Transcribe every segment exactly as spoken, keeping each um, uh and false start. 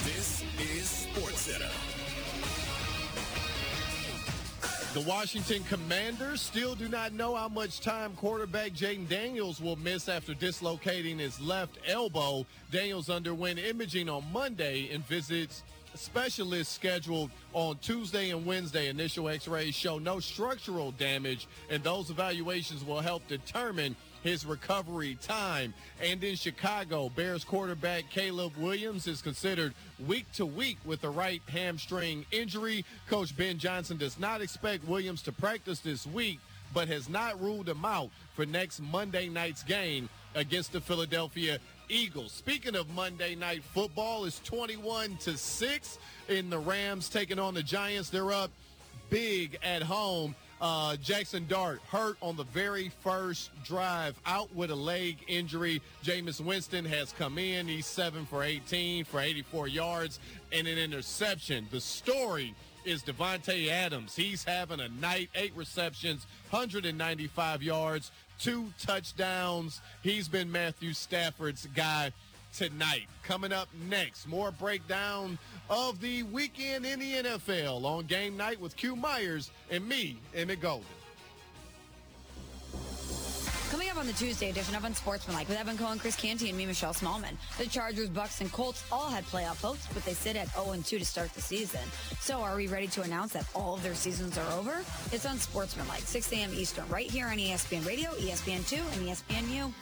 This is SportsCenter. The Washington Commanders still do not know how much time quarterback Jayden Daniels will miss after dislocating his left elbow. Daniels underwent imaging on Monday and visits specialists scheduled on Tuesday and Wednesday. Initial x-rays show no structural damage, and those evaluations will help determine his recovery time. And in Chicago, Bears quarterback Caleb Williams is considered week to week with a right hamstring injury. Coach Ben Johnson does not expect Williams to practice this week, but has not ruled him out for next Monday night's game against the Philadelphia Eagles. Speaking of Monday Night Football, it's twenty-one to six in the Rams taking on the Giants. They're up big at home. Uh, Jackson Dart hurt on the very first drive, out with a leg injury. Jameis Winston has come in. He's seven for eighteen for eighty-four yards and an interception. The story is Devontae Adams. He's having a night, eight receptions, one hundred ninety-five yards, two touchdowns. He's been Matthew Stafford's guy tonight. Coming up next, more breakdown of the weekend in the N F L on Game Night with Q Myers and me, Emmett Golden. Coming up on the Tuesday edition of Unsportsmanlike with Evan Cohen, Chris Canty, and me, Michelle Smallman. The Chargers, Bucks, and Colts all had playoff hopes, but they sit at oh and two to start the season. So are we ready to announce that all of their seasons are over? It's Unsportsmanlike, six a.m. Eastern, right here on E S P N Radio, E S P N two, and E S P N U.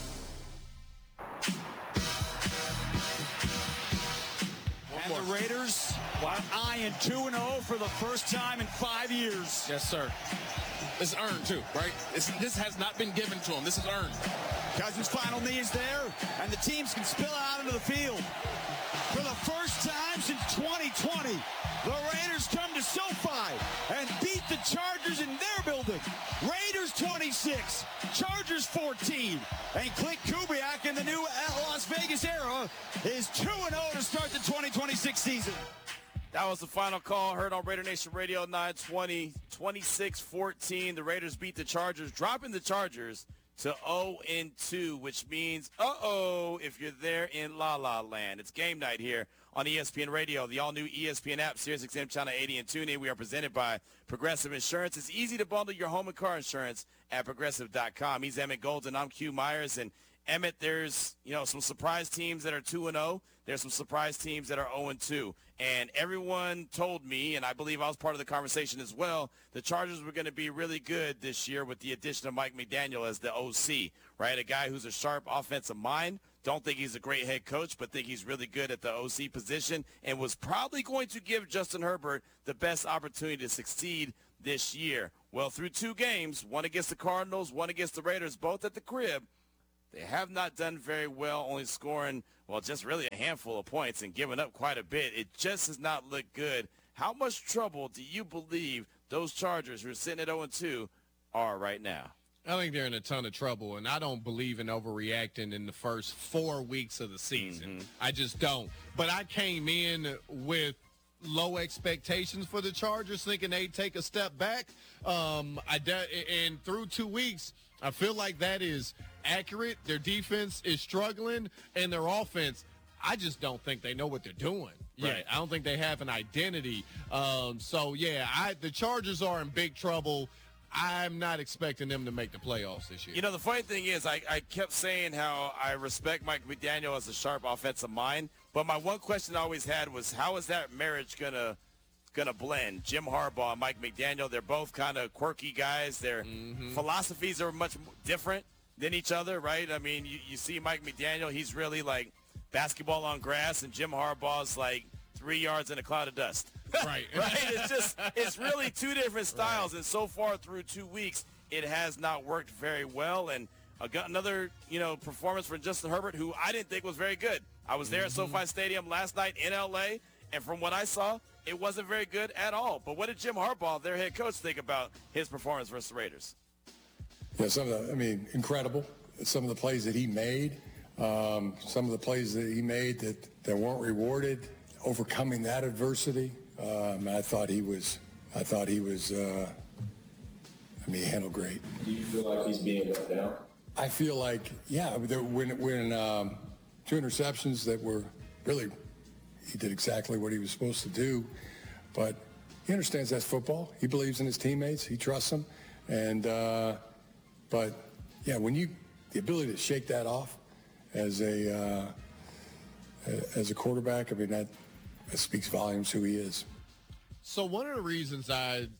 And the Raiders are eyeing two and oh for the first time in five years. Yes, sir. It's earned, too, right? It's, this has not been given to them. This is earned. Cousins' final knee is there, and the teams can spill out into the field. For the first time since twenty twenty, the Raiders come to SoFi and beat the Chargers in their building. Raiders twenty-six, Chargers fourteen. And Clint Kubiak in the new Las Vegas era is two and oh to start the twenty twenty-six season. That was the final call heard on Raider Nation Radio nine twenty, twenty-six fourteen. The Raiders beat the Chargers, dropping the Chargers to oh and two, which means, uh-oh, if you're there in La La Land. It's game night here on E S P N Radio, the all-new E S P N app, Sirius X M Channel eighty, and TuneIn. We are presented by Progressive Insurance. It's easy to bundle your home and car insurance at Progressive dot com. He's Emmett Golden. I'm Q Myers. And Emmett, there's, you know, some surprise teams that are two and oh. There's some surprise teams that are oh and two. And everyone told me, and I believe I was part of the conversation as well, the Chargers were going to be really good this year with the addition of Mike McDaniel as the O C, right? A guy who's a sharp offensive mind. Don't think he's a great head coach, but think he's really good at the O C position and was probably going to give Justin Herbert the best opportunity to succeed this year. Well, through two games, one against the Cardinals, one against the Raiders, both at the crib, they have not done very well, only scoring, well, just really a handful of points and giving up quite a bit. It just has not looked good. How much trouble do you believe those Chargers, who are sitting at oh and two, are right now? I think they're in a ton of trouble, and I don't believe in overreacting in the first four weeks of the season. Mm-hmm. I just don't. But I came in with low expectations for the Chargers, thinking they'd take a step back. Um, I de- and through two weeks, I feel like that is accurate. Their defense is struggling, and their offense, I just don't think they know what they're doing. Yeah, right. I don't think they have an identity. Um, so, yeah, I, the Chargers are in big trouble. I'm not expecting them to make the playoffs this year. You know, the funny thing is I, I kept saying how I respect Mike McDaniel as a sharp offensive mind, but my one question I always had was, how is that marriage going to going to blend? Jim Harbaugh and Mike McDaniel, they're both kind of quirky guys. Their mm-hmm. philosophies are much different than each other, right? I mean, you, you see Mike McDaniel, he's really like basketball on grass, and Jim Harbaugh's like three yards in a cloud of dust. Right. Right? It's just, it's really two different styles, right. And so far through two weeks, it has not worked very well. And uh, another, you know, performance from Justin Herbert, who I didn't think was very good. I was there mm-hmm. at SoFi Stadium last night in L A, and from what I saw, it wasn't very good at all. But what did Jim Harbaugh, their head coach, think about his performance versus the Raiders? Yeah, some of the, I mean, incredible. Some of the plays that he made, um, some of the plays that he made that, that weren't rewarded, overcoming that adversity. Um, I thought he was, I thought he was, uh, I mean, he handled great. Do you feel like he's being let down? I feel like, yeah, when, when um, two interceptions that were really, he did exactly what he was supposed to do. But he understands that's football. He believes in his teammates. He trusts them. And, uh, but, yeah, when you, the ability to shake that off as a, uh, as a quarterback, I mean, that, that speaks volumes who he is. So one of the reasons I,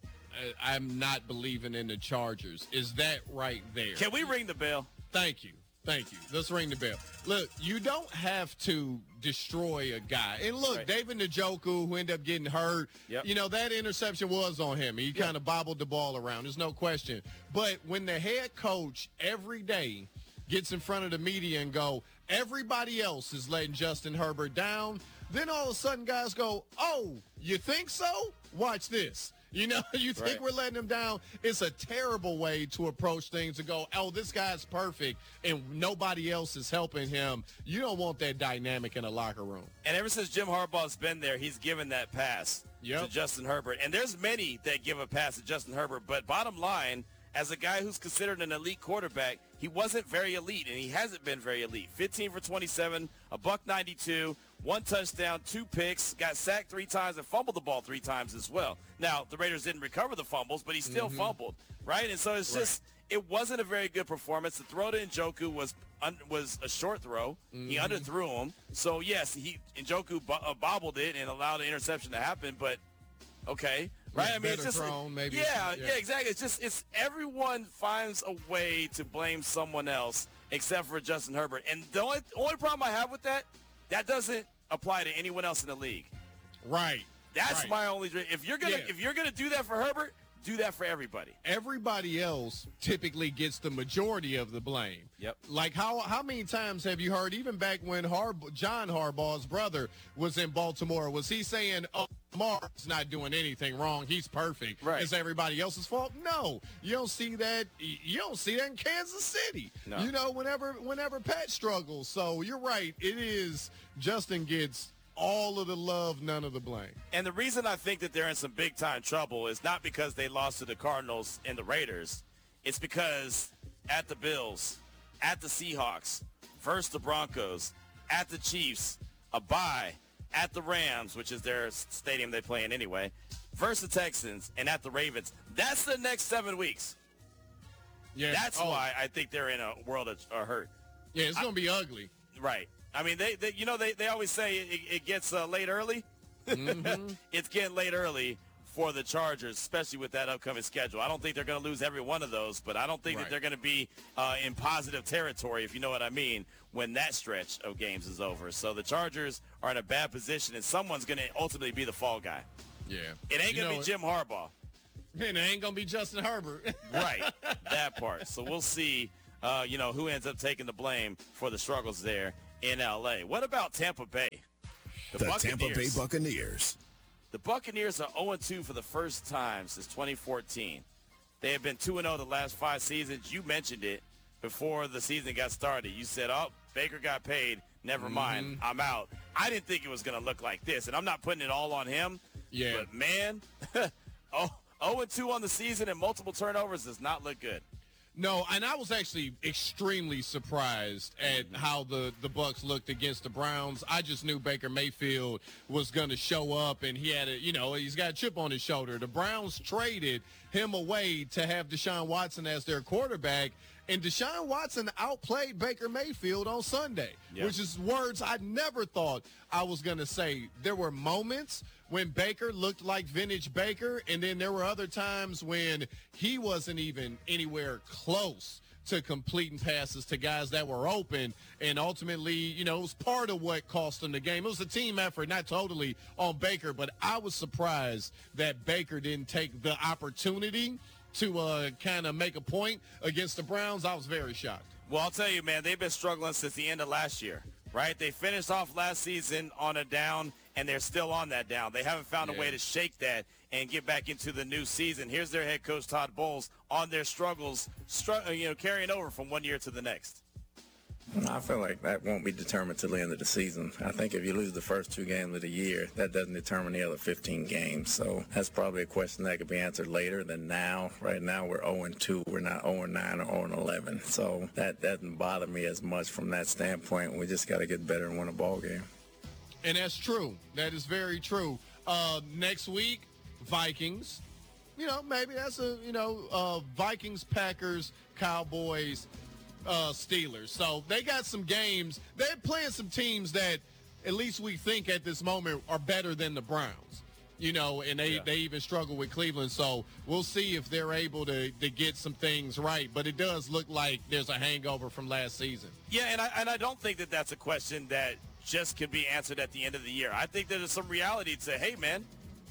I'm not believing in the Chargers is that right there. Can we ring the bell? Thank you. Thank you. Let's ring the bell. Look, you don't have to destroy a guy. And look, right. David Njoku, who ended up getting hurt, yep. you know, that interception was on him. He yep. kind of bobbled the ball around. There's no question. But when the head coach every day gets in front of the media and go, everybody else is letting Justin Herbert down, then all of a sudden guys go, oh, you think so? Watch this. You know, you think right. we're letting him down. It's a terrible way to approach things, to go, oh, this guy's perfect and nobody else is helping him. You don't want that dynamic in a locker room. And ever since Jim Harbaugh's been there, he's given that pass yep. to Justin Herbert. And there's many that give a pass to Justin Herbert. But bottom line, as a guy who's considered an elite quarterback, he wasn't very elite, and he hasn't been very elite. fifteen for twenty-seven, a buck ninety-two, one touchdown, two picks, got sacked three times, and fumbled the ball three times as well. Now, the Raiders didn't recover the fumbles, but he still mm-hmm. fumbled, right? And so it's right. just it wasn't a very good performance. The throw to Njoku was un, was a short throw. Mm-hmm. He underthrew him. So, yes, he Njoku bo- uh, bobbled it and allowed the interception to happen, but okay. Right, I mean, it's just thrown, maybe. Yeah, yeah, yeah, exactly. It's just it's everyone finds a way to blame someone else except for Justin Herbert. And the only only problem I have with that, that doesn't apply to anyone else in the league. Right. That's right. my only. If you're gonna yeah. if you're gonna do that for Herbert, do that for everybody. Everybody else typically gets the majority of the blame. Yep. Like how how many times have you heard, even back when Harb- John Harbaugh's brother was in Baltimore, was he saying, oh, Lamar's not doing anything wrong, he's perfect. Right. It's everybody else's fault? No. You don't see that. You don't see that in Kansas City. No. You know, whenever whenever Pat struggles. So you're right. It is Justin gets all of the love, none of the blame. And the reason I think that they're in some big-time trouble is not because they lost to the Cardinals and the Raiders. It's because at the Bills, at the Seahawks, versus the Broncos, at the Chiefs, a bye, at the Rams, which is their stadium they play in anyway, versus the Texans, and at the Ravens. That's the next seven weeks. Yeah. That's oh. why I think they're in a world of, of hurt. Yeah, it's going to be ugly. Right. I mean, they, they you know, they, they always say it, it gets uh, late early. Mm-hmm. It's getting late early for the Chargers, especially with that upcoming schedule. I don't think they're going to lose every one of those, but I don't think right. that they're going to be uh, in positive territory, if you know what I mean, when that stretch of games is over. So the Chargers are in a bad position, and someone's going to ultimately be the fall guy. Yeah. It ain't going to be Jim Harbaugh. And it ain't going to be Justin Herbert. Right, that part. So we'll see, uh, you know, who ends up taking the blame for the struggles there in L A. What about Tampa Bay? The, the Tampa Bay Buccaneers. The Buccaneers are oh and two for the first time since twenty fourteen. They have been two and oh the last five seasons. You mentioned it before the season got started. You said, oh, Baker got paid. Never mm-hmm. mind. I'm out. I didn't think it was going to look like this, and I'm not putting it all on him. Yeah. But, man, oh, oh and two on the season and multiple turnovers does not look good. No, and I was actually extremely surprised at how the, the Bucs looked against the Browns. I just knew Baker Mayfield was going to show up, and he had a, you know, he's got a chip on his shoulder. The Browns traded him away to have Deshaun Watson as their quarterback, and Deshaun Watson outplayed Baker Mayfield on Sunday, yeah. which is words I never thought I was going to say. There were moments when Baker looked like vintage Baker, and then there were other times when he wasn't even anywhere close to completing passes to guys that were open, and ultimately, you know, it was part of what cost them the game. It was a team effort, not totally on Baker, but I was surprised that Baker didn't take the opportunity to uh, kind of make a point against the Browns. I was very shocked. Well, I'll tell you, man, they've been struggling since the end of last year, right? They finished off last season on a down, and they're still on that down. They haven't found yeah. a way to shake that and get back into the new season. Here's their head coach, Todd Bowles, on their struggles, str- you know, carrying over from one year to the next. I feel like that won't be determined till the end of the season. I think if you lose the first two games of the year, that doesn't determine the other fifteen games. So that's probably a question that could be answered later than now. Right now we're oh and two. We're not oh and nine or oh and eleven. So that doesn't bother me as much from that standpoint. We just got to get better and win a ball game. And that's true. That is very true. Uh, next week, Vikings. You know, maybe that's a, you know, uh, Vikings, Packers, Cowboys, uh, Steelers. So they got some games. They're playing some teams that at least we think at this moment are better than the Browns. You know, and they, yeah. they even struggle with Cleveland. So we'll see if they're able to, to get some things right. But it does look like there's a hangover from last season. Yeah, and I, and I don't think that that's a question that just can be answered at the end of the year. I think there's some reality to say, hey, man,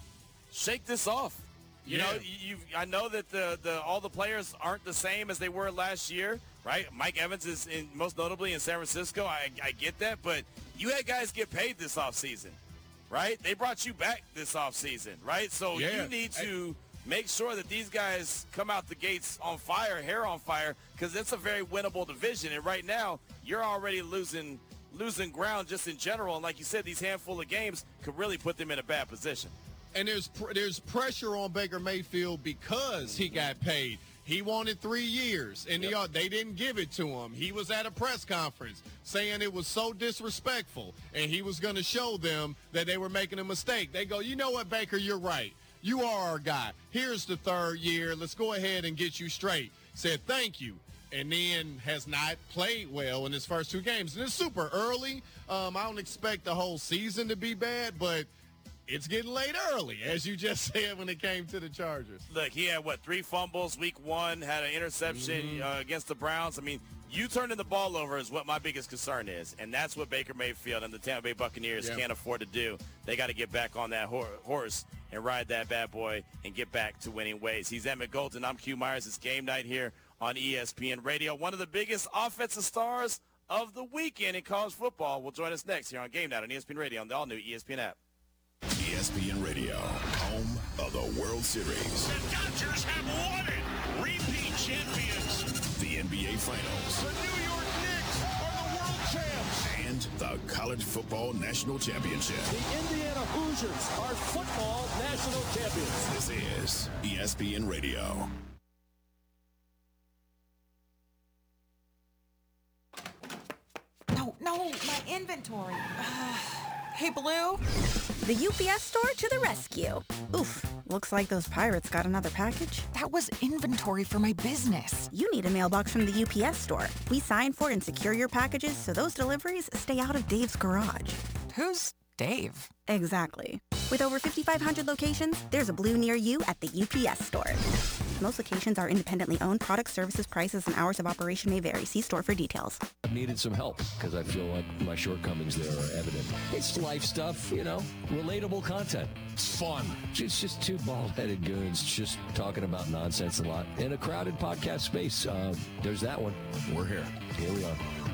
shake this off. You yeah. know, you I know that the, the all the players aren't the same as they were last year, right? Mike Evans is in, most notably in San Francisco. I, I get that. But you had guys get paid this offseason. Right? They brought you back this offseason, right? So yeah. you need to make sure that these guys come out the gates on fire, hair on fire, because it's a very winnable division. And right now, you're already losing losing ground just in general. And like you said, these handful of games could really put them in a bad position. And there's pr- there's pressure on Baker Mayfield because he got paid. He wanted three years, and yep. they, they didn't give it to him. He was at a press conference saying it was so disrespectful, and he was going to show them that they were making a mistake. They go, you know what, Baker, you're right. You are our guy. Here's the third year. Let's go ahead and get you straight. Said thank you, and then has not played well in his first two games. And it's super early. Um, I don't expect the whole season to be bad, but it's getting late early, as you just said when it came to the Chargers. Look, he had, what, three fumbles week one, had an interception mm-hmm. uh, against the Browns. I mean, you turning the ball over is what my biggest concern is, and that's what Baker Mayfield and the Tampa Bay Buccaneers yeah. can't afford to do. They got to get back on that hor- horse and ride that bad boy and get back to winning ways. He's Emmett Golden. I'm Q Myers. It's game night here on E S P N Radio. One of the biggest offensive stars of the weekend in college football will join us next here on Game Night on E S P N Radio on the all-new E S P N app. E S P N Radio, home of the World Series. The Dodgers have won it. Repeat champions. The N B A Finals. The New York Knicks are the world champs. And the College Football National Championship. The Indiana Hoosiers are football national champions. This is E S P N Radio. No, no, my inventory. Hey, Blue? The U P S store to the rescue. Oof, looks like those pirates got another package. That was inventory for my business. You need a mailbox from the U P S store. We sign for and secure your packages so those deliveries stay out of Dave's garage. Who's Dave? Exactly. With over fifty-five hundred locations, there's a Blue near you at the U P S store. Most locations are independently owned. Product, services, prices, and hours of operation may vary. See store for details. I've needed some help because I feel like my shortcomings there are evident. It's life stuff, you know, relatable content. It's fun. It's just two bald-headed goons just talking about nonsense a lot. In a crowded podcast space, uh, there's that one. We're here. Here we are.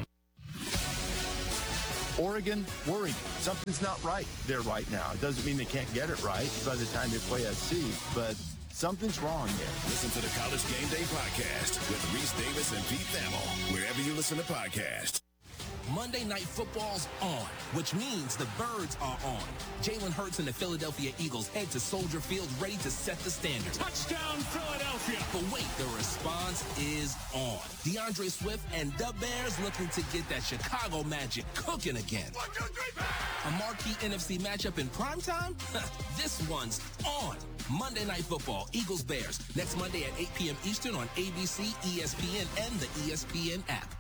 Oregon, worried. Something's not right there right now. It doesn't mean they can't get it right by the time they play S C, but something's wrong there. Listen to the College Game Day Podcast with Reese Davis and Pete Thamel, wherever you listen to podcasts. Monday Night Football's on, which means the Birds are on. Jalen Hurts and the Philadelphia Eagles head to Soldier Field ready to set the standard. Touchdown, Philadelphia! But wait, the response is on. DeAndre Swift and the Bears looking to get that Chicago magic cooking again. One, two, three, bang! A marquee N F C matchup in primetime? This one's on. Monday Night Football, Eagles-Bears, next Monday at eight p.m. Eastern on A B C, E S P N, and the E S P N app.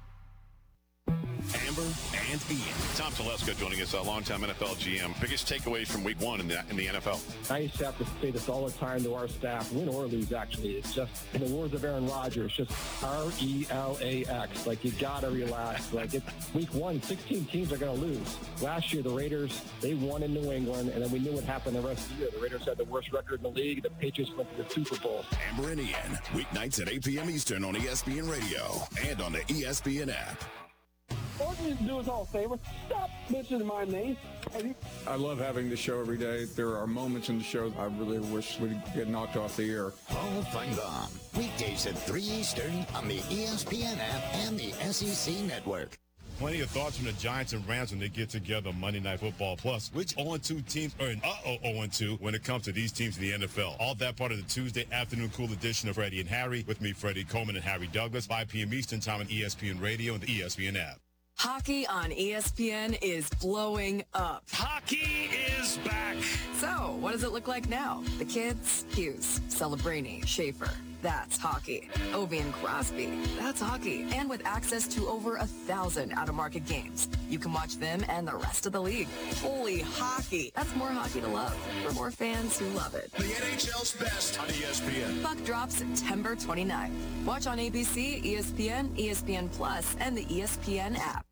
Amber and Ian. Tom Telesco joining us, a longtime N F L G M. Biggest takeaways from week one in the, in the N F L? I used to have to say this all the time to our staff, win or lose, actually. It's just, in the words of Aaron Rodgers, just R E L A X. Like, you got to relax. Like, it's week one, sixteen teams are going to lose. Last year, the Raiders, they won in New England, and then we knew what happened the rest of the year. The Raiders had the worst record in the league. The Patriots went to the Super Bowl. Amber and Ian, weeknights at eight p.m. Eastern on E S P N Radio and on the E S P N app. All you need to do us all a favor. Stop mentioning my name. I love having the show every day. There are moments in the show I really wish we'd get knocked off the air. Hall of Fame Bomb. Weekdays at three Eastern on the E S P N app and the S E C Network. Plenty of thoughts from the Giants and Rams when they get together on Monday Night Football. Plus, which oh and two teams are in uh-oh oh and two when it comes to these teams in the N F L. All that part of the Tuesday afternoon cool edition of Freddie and Harry with me, Freddie Coleman and Harry Douglas, five p.m. Eastern time on E S P N Radio and the E S P N app. Hockey on E S P N is blowing up. Hockey is back. So, what does it look like now? The kids? Hughes, Celebrini, Schaefer. That's hockey. Ovi and Crosby. That's hockey. And with access to over a thousand out-of-market games, you can watch them and the rest of the league. Fully hockey. That's more hockey to love for more fans who love it. The N H L's best on E S P N. Puck drops September twenty-ninth. Watch on A B C, E S P N, E S P N Plus, and the E S P N app.